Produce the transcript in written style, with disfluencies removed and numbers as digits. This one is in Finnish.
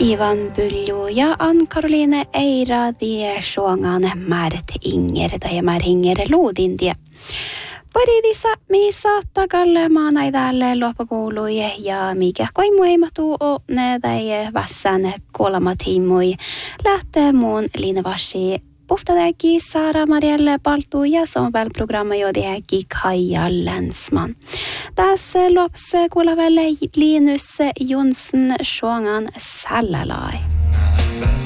Ivan Buljo ja Ann-Caroline Eira die suongaan määret inger tai määringer luudintia. Paridissa missä tagalle maanaidalle lopakuului ja mikä koimuimatu on tai vassan kolmatimui lähtee muun linvasi puhtadäki Sara Marielle Paltu ja somvelprogramma jodihäki Kaija Länsman. Tässä lops kuulavelle Linus Jonsson suongan sallalai.